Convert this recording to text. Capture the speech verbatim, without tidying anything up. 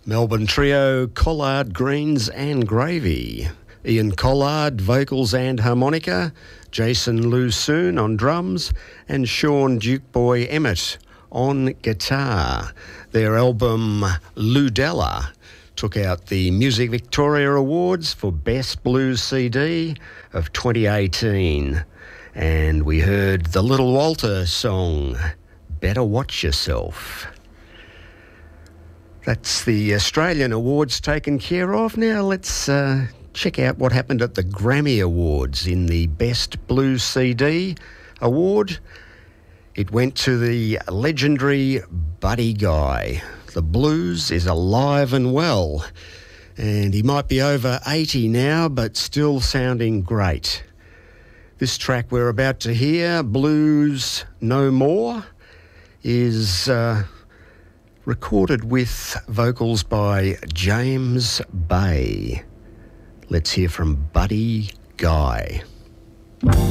Melbourne trio Collard Greens and Gravy. Ian Collard, vocals and harmonica, Jason Lusoon on drums, and Sean Dukeboy Emmett on guitar. Their album Ludella took out the Music Victoria Awards for Best Blues C D of twenty eighteen. And we heard the Little Walter song, Better Watch Yourself. That's the Australian awards taken care of. Now let's uh, check out what happened at the Grammy Awards in the Best Blues C D award. It went to the legendary Buddy Guy. The blues is alive and well, and he might be over eighty now, but still sounding great. This track we're about to hear, Blues No More, is uh, recorded with vocals by James Bay. Let's hear from Buddy Guy.